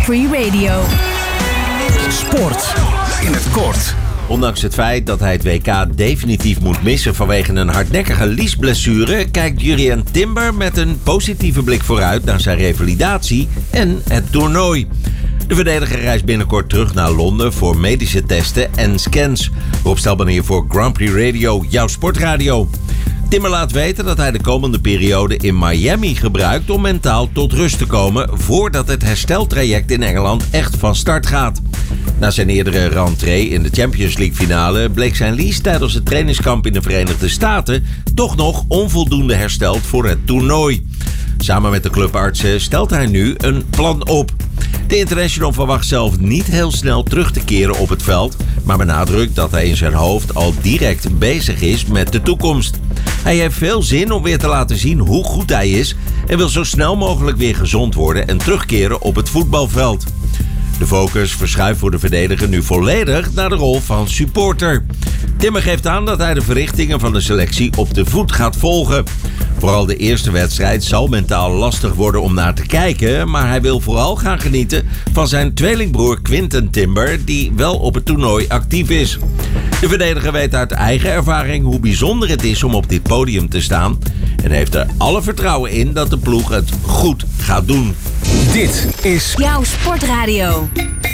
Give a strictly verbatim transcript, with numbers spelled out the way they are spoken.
Prix Radio. Sport in het kort. Ondanks het feit dat hij het W K definitief moet missen vanwege een hardnekkige liesblessure, kijkt Jurrien Timber met een positieve blik vooruit naar zijn revalidatie en het toernooi. De verdediger reist binnenkort terug naar Londen voor medische testen en scans. Rob Stelban hier voor Grand Prix Radio, jouw sportradio. Timber laat weten dat hij de komende periode in Miami gebruikt om mentaal tot rust te komen voordat het hersteltraject in Engeland echt van start gaat. Na zijn eerdere rentree in de Champions League finale bleek zijn lies tijdens het trainingskamp in de Verenigde Staten toch nog onvoldoende hersteld voor het toernooi. Samen met de clubartsen stelt hij nu een plan op. De international verwacht zelf niet heel snel terug te keren op het veld, maar benadrukt dat hij in zijn hoofd al direct bezig is met de toekomst. Hij heeft veel zin om weer te laten zien hoe goed hij is en wil zo snel mogelijk weer gezond worden en terugkeren op het voetbalveld. De focus verschuift voor de verdediger nu volledig naar de rol van supporter. Timber geeft aan dat hij de verrichtingen van de selectie op de voet gaat volgen. Vooral de eerste wedstrijd zal mentaal lastig worden om naar te kijken, maar hij wil vooral gaan genieten van zijn tweelingbroer Quinten Timber, die wel op het toernooi actief is. De verdediger weet uit eigen ervaring hoe bijzonder het is om op dit podium te staan en heeft er alle vertrouwen in dat de ploeg het goed gaat doen. Dit is Jouw sportradio.